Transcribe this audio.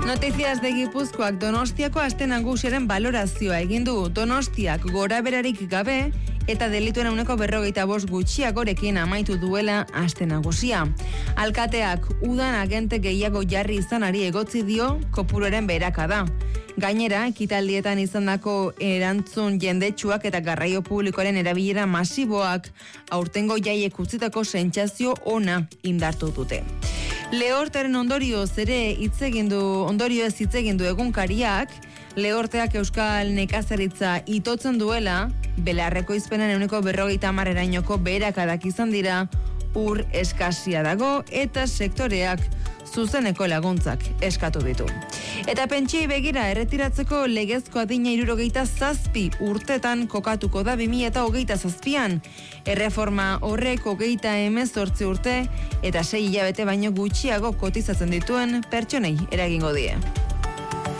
Noticias de Gipuzkoak Donostiako aste nagusiaren balorazioa egin du. Donostiak goraberarik gabe eta delituen 45% gutxiagorekin amaitu duela aste nagusia. Alkateak udan agente gehiago jarri izanari egotzi dio kopuruaren beherakada. Gainera, ekitaldietan izandako erantzun jendetsuak eta garraio publikoaren erabilera masiboak aurtengo jaiek utzitako sentsazio ona indartu dute. Lehortearen ondorioez hitz egin du egunkariak. Lehorteak euskal nekazaritza itotzen duela, belarreko izpenen 50%erainoko beherakadak izan dira, ur eskasia dago eta sektoreak zuzeneko laguntzak eskatu ditu. Eta pentsiei begira erretiratzeko legezko adina 67 urtetan kokatuko da 2027an. Erreforma horrek 38 urte eta 6 hilabete baino gutxiago kotizatzen dituen pertsonei eragingo die.